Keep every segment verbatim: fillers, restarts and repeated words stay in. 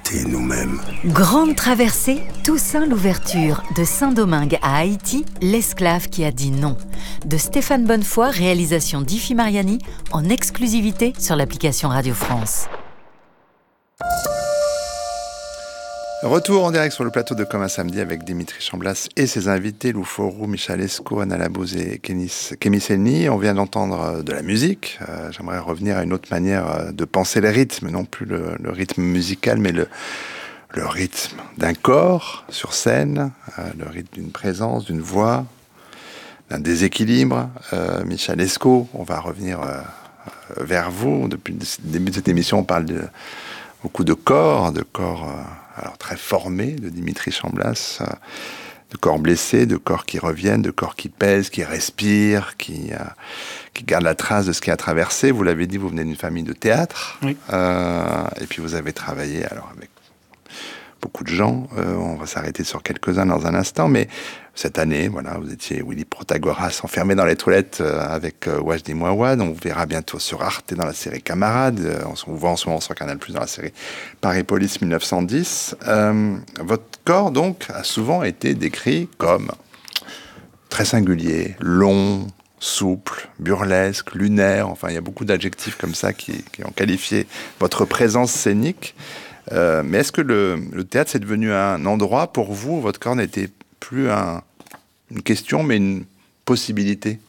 été nous-mêmes. Grande traversée, Toussaint l'ouverture, de Saint-Domingue à Haïti, l'esclave qui a dit non. De Stéphane Bonnefoy, réalisation d'Ifi Mariani, en exclusivité sur l'application Radio France. Retour en direct sur le plateau de Comme un samedi avec Dimitri Chamblas et ses invités, Lou Faurou, Michel Esco, Anna Labouze et Kémy Séni. On vient d'entendre de la musique. Euh, j'aimerais revenir à une autre manière de penser les rythmes, non plus le, le rythme musical, mais le, le rythme d'un corps sur scène, euh, le rythme d'une présence, d'une voix, d'un déséquilibre. Euh, Michel Esco, on va revenir euh, vers vous. Depuis le début de cette émission, on parle de beaucoup de corps, de corps... Euh, alors très formé de Dimitri Chamblas, euh, de corps blessés, de corps qui reviennent, de corps qui pèsent, qui respirent, qui, euh, qui gardent la trace de ce qui a traversé. Vous l'avez dit, vous venez d'une famille de théâtre, oui. euh, et puis vous avez travaillé alors avec beaucoup de gens. Euh, on va s'arrêter sur quelques-uns dans un instant, mais cette année, voilà, vous étiez Willy Protagoras enfermé dans les toilettes euh, avec euh, Wajdi Mouawad. On vous verra bientôt sur Arte dans la série Camarades. Euh, on vous voit en ce moment sur Canal plus dans la série Paris Police mille neuf cent dix. Euh, votre corps, donc, a souvent été décrit comme très singulier, long, souple, burlesque, lunaire. Enfin, il y a beaucoup d'adjectifs comme ça qui, qui ont qualifié votre présence scénique. Euh, mais est-ce que le, le théâtre, c'est devenu un endroit pour vous où votre corps n'était plus un, une question, mais une possibilité?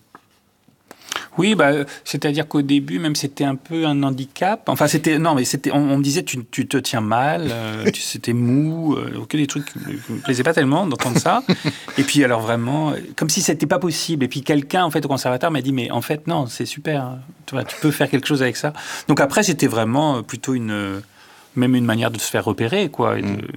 Oui, bah, c'est-à-dire qu'au début, même c'était un peu un handicap. Enfin, c'était non, mais c'était. On, on me disait tu, tu te tiens mal, euh, tu, c'était mou, euh, que des trucs qui me, me plaisaient pas tellement d'entendre ça. Et puis alors vraiment, comme si c'était pas possible. Et puis quelqu'un en fait au conservatoire m'a dit mais en fait non, c'est super. Tu vois, tu peux faire quelque chose avec ça. Donc après, c'était vraiment plutôt une même une manière de se faire repérer, quoi. Et de, mmh.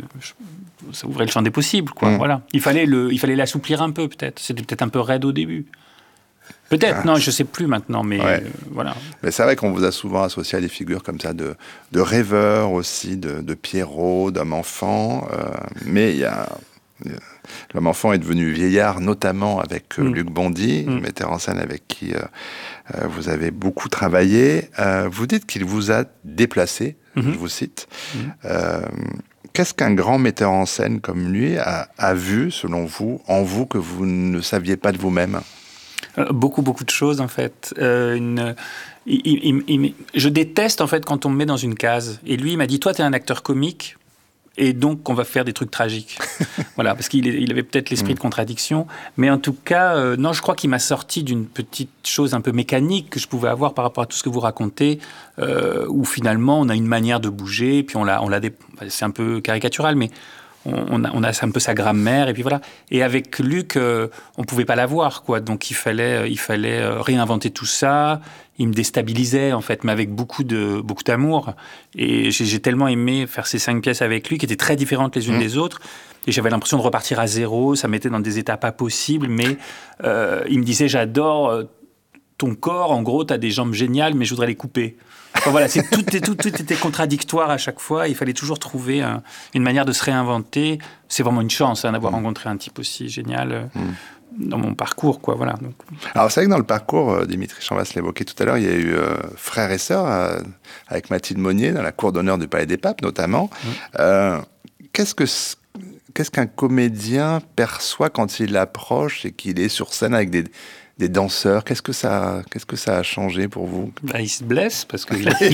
Ça ouvrait le champ des possibles, quoi. Mmh. Voilà. Il fallait le, il fallait l'assouplir un peu, peut-être. C'était peut-être un peu raide au début. Peut-être, ah. non, je ne sais plus maintenant, mais ouais. euh, voilà. Mais c'est vrai qu'on vous a souvent associé à des figures comme ça, de, de rêveurs aussi, de, de Pierrot, d'homme-enfant. Euh, mais il y a... L'homme-enfant est devenu vieillard, notamment avec euh, mmh. Luc Bondy, mmh. metteur en scène avec qui euh, euh, vous avez beaucoup travaillé. Euh, vous dites qu'il vous a déplacé, mmh. je vous cite. Mmh. Euh, qu'est-ce qu'un grand metteur en scène comme lui a, a vu, selon vous, en vous, que vous ne saviez pas de vous-même ? euh, Beaucoup, beaucoup de choses, en fait. Euh, une... il, il, il, je déteste, en fait, quand on me met dans une case. Et lui, il m'a dit, toi, t'es un acteur comique. Et donc, on va faire des trucs tragiques. Voilà, parce qu'il il avait peut-être l'esprit mmh. de contradiction. Mais en tout cas, euh, non, je crois qu'il m'a sorti d'une petite chose un peu mécanique que je pouvais avoir par rapport à tout ce que vous racontez, euh, où finalement, on a une manière de bouger, puis on l'a, on l'a dé... c'est un peu caricatural, mais on a, on a un peu sa grammaire, et puis voilà. Et avec Luc, euh, on ne pouvait pas l'avoir, quoi. Donc, il fallait, il fallait réinventer tout ça. Il me déstabilisait, en fait, mais avec beaucoup, de, beaucoup d'amour. Et j'ai, j'ai tellement aimé faire ces cinq pièces avec lui, qui étaient très différentes les unes mmh. des autres. Et j'avais l'impression de repartir à zéro. Ça mettait dans des états pas possibles. Mais euh, il me disait, j'adore ton corps. En gros, tu as des jambes géniales, mais je voudrais les couper. Enfin, voilà, c'est, tout, tout, tout était contradictoire à chaque fois. Il fallait toujours trouver un, une manière de se réinventer. C'est vraiment une chance hein, d'avoir mmh. rencontré un type aussi génial. Mmh. Dans mon parcours, quoi, voilà. Donc... Alors, c'est vrai que dans le parcours, euh, Dimitri Chamblas l'évoquait tout à l'heure, il y a eu euh, frères et sœurs, euh, avec Mathilde Monnier, dans la cour d'honneur du Palais des Papes, notamment. Mmh. Euh, qu'est-ce que, qu'est-ce qu'un comédien perçoit quand il approche et qu'il est sur scène avec des, des danseurs? Qu'est-ce que ça, qu'est-ce que ça a changé pour vous? Bah, il se blesse, parce qu'il n'a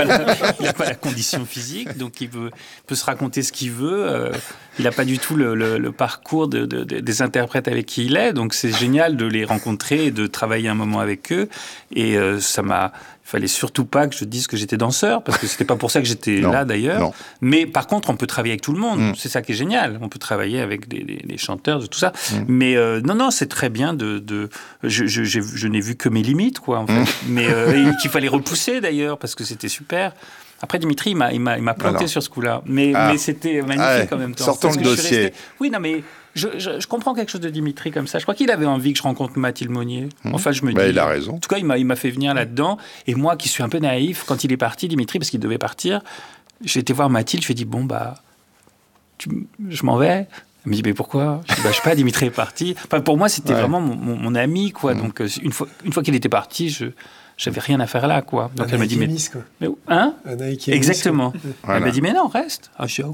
pas, pas la condition physique, donc il peut, peut se raconter ce qu'il veut. Euh, il n'a pas du tout le, le, le parcours de, de, de, des interprètes avec qui il est, donc c'est génial de les rencontrer et de travailler un moment avec eux. Et euh, ça m'a... Il fallait surtout pas que je dise que j'étais danseur, parce que c'était pas pour ça que j'étais non, là d'ailleurs. Non. Mais par contre, on peut travailler avec tout le monde. Mmh. C'est ça qui est génial. On peut travailler avec des, des, des chanteurs, de tout ça. Mmh. Mais euh, non, non, c'est très bien de. de je, je, j'ai, je n'ai vu que mes limites, quoi. En fait. Mmh. Mais euh, qu'il fallait repousser d'ailleurs, parce que c'était super. Après, Dimitri, il m'a, il m'a, il m'a planté Alors. sur ce coup-là. Mais, ah. mais c'était magnifique ah ouais. en même temps. Sortons le dossier. Resté... Oui, non, mais je, je, je comprends quelque chose de Dimitri comme ça. Je crois qu'il avait envie que je rencontre Mathilde Monnier. Mmh. Enfin, je me bah, dis... il a raison. En tout cas, il m'a, il m'a fait venir là-dedans. Et moi, qui suis un peu naïf, quand il est parti, Dimitri, parce qu'il devait partir, j'ai été voir Mathilde, je lui ai dit, bon, bah, tu, je m'en vais. Elle me dit, mais pourquoi? Je dis, bah, je sais pas, Dimitri est parti. Enfin, pour moi, c'était ouais. vraiment mon, mon, mon ami, quoi. Mmh. Donc, une fois, une fois qu'il était parti, je... J'avais rien à faire là, quoi. Donc un elle m'a dit, mais, Kémis, quoi. mais hein Kémis, exactement. Voilà. Elle m'a dit, mais non, reste. Ah, je dis, oh,